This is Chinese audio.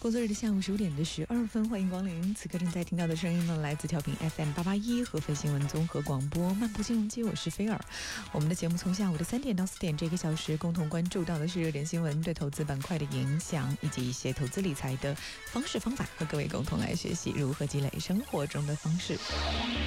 工作日的下午15点的12分，欢迎光临。此刻正在听到的声音呢，来自调频 FM881合肥新闻综合广播漫步金融街，我是菲尔。我们的节目从下午的3点到4点这个小时，共同关注到的是热点新闻对投资板块的影响，以及一些投资理财的方式方法，和各位共同来学习如何积累生活中的方式。